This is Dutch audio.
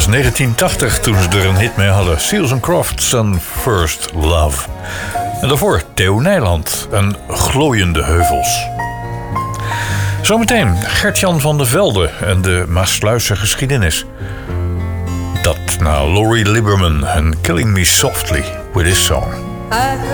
was 1980 toen ze er een hit mee hadden. Seals & Crofts en First Love. En daarvoor Theo Nijland en Glooiende Heuvels. Zometeen Gert-Jan van de Velde en de Maasluisse geschiedenis. Dat na Laurie Lieberman en Killing Me Softly with His Song.